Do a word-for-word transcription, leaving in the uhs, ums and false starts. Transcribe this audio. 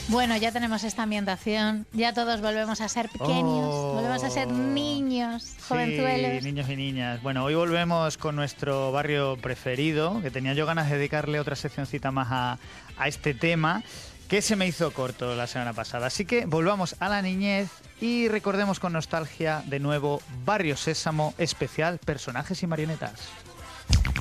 Bueno, ya tenemos esta ambientación, ya todos volvemos a ser pequeños, Oh. volvemos a ser niños, jovenzuelos. Sí, niños y niñas. Bueno, hoy volvemos con nuestro barrio preferido, que tenía yo ganas de dedicarle otra seccioncita más a, a este tema, que se me hizo corto la semana pasada. Así que volvamos a la niñez y recordemos con nostalgia de nuevo Barrio Sésamo, especial personajes y marionetas.